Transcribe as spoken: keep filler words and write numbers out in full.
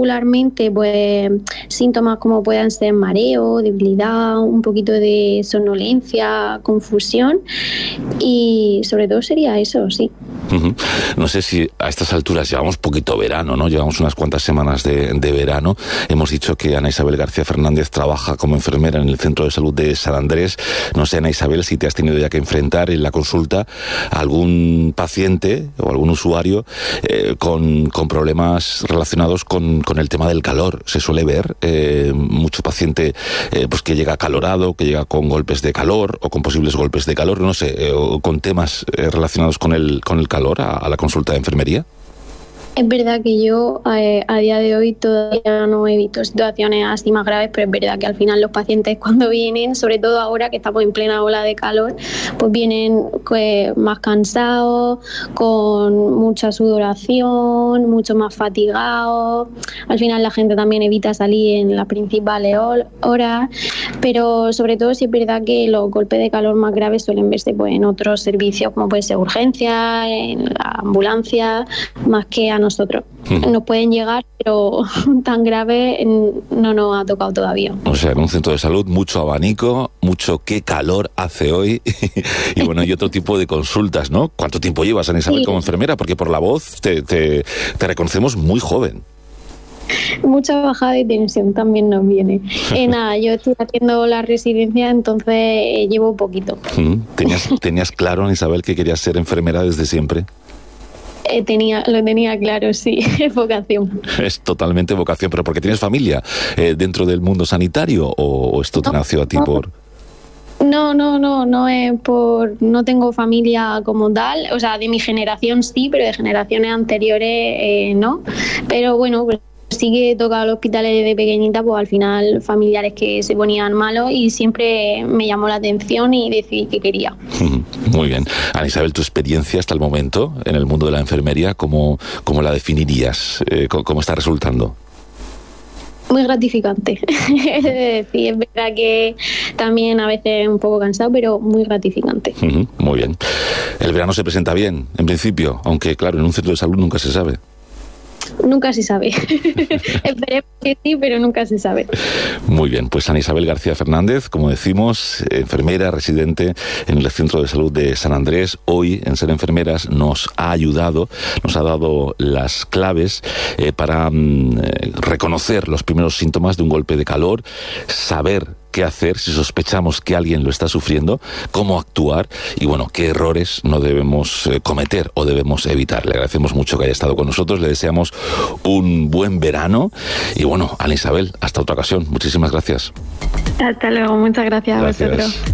regularmente pues síntomas como puedan ser mareo, debilidad, un poquito de somnolencia, confusión, y sobre todo sería eso, sí. Uh-huh. No sé si a estas alturas llevamos poquito verano, ¿no? Llevamos unas cuantas semanas de, de verano. Hemos dicho que Ana Isabel García Fernández trabaja como enfermera en el Centro de Salud de San Andrés. No sé, Ana Isabel, si te has tenido ya que enfrentar en la consulta a algún paciente o algún usuario eh, con, con problemas relacionados con, con el tema del calor. Se suele ver eh, mucho paciente eh, pues que llega acalorado, que llega con golpes de calor o con posibles golpes de calor, no sé, eh, o con temas eh, relacionados con el, con el calor a, a la consulta de enfermería. Es verdad que yo eh, a día de hoy todavía no he visto situaciones así más graves, pero es verdad que al final los pacientes cuando vienen, sobre todo ahora que estamos en plena ola de calor, pues vienen pues, más cansados, con mucha sudoración, mucho más fatigados. Al final la gente también evita salir en las principales horas, pero sobre todo sí es verdad que los golpes de calor más graves suelen verse pues, en otros servicios como puede ser urgencia, en la ambulancia, más que a nosotros. Uh-huh. Nos pueden llegar, pero tan grave no nos ha tocado todavía. O sea, en un centro de salud mucho abanico, mucho qué calor hace hoy y bueno, y otro tipo de consultas, ¿no? ¿Cuánto tiempo llevas, Ana Isabel, sí, como enfermera? Porque por la voz te, te, te reconocemos muy joven. Mucha bajada de tensión también nos viene. Eh, nada, yo estoy haciendo la residencia, entonces eh, llevo poquito. Uh-huh. ¿Tenías, ¿Tenías claro, Ana Isabel, que querías ser enfermera desde siempre? Eh, tenía, lo tenía claro, sí, es vocación. Es totalmente vocación, pero ¿porque tienes familia eh, dentro del mundo sanitario o, o esto te no, nació a ti no. por...? No, no, no, no es por... No tengo familia como tal, o sea, de mi generación sí, pero de generaciones anteriores eh, no. Pero bueno, pues sí que he tocado los hospitales desde pequeñita, pues al final familiares que se ponían malos y siempre me llamó la atención y decidí que quería. Muy bien. Ana Isabel, tu experiencia hasta el momento en el mundo de la enfermería, ¿cómo, cómo la definirías? Eh, ¿Cómo está resultando? Muy gratificante. Es decir, es verdad que también a veces un poco cansado, pero muy gratificante. Uh-huh, muy bien. El verano se presenta bien, en principio, aunque claro, en un centro de salud nunca se sabe. Nunca se sabe. Esperemos que sí, pero nunca se sabe. Muy bien, pues Ana Isabel García Fernández, como decimos, enfermera residente en el Centro de Salud de San Andrés. Hoy, en Ser Enfermeras, nos ha ayudado, nos ha dado las claves eh, para mm, reconocer los primeros síntomas de un golpe de calor, saber qué hacer si sospechamos que alguien lo está sufriendo, cómo actuar y, bueno, qué errores no debemos eh, cometer o debemos evitar. Le agradecemos mucho que haya estado con nosotros, le deseamos un buen verano y, bueno, Ana Isabel, hasta otra ocasión. Muchísimas gracias. Hasta luego, muchas gracias, gracias. a vosotros.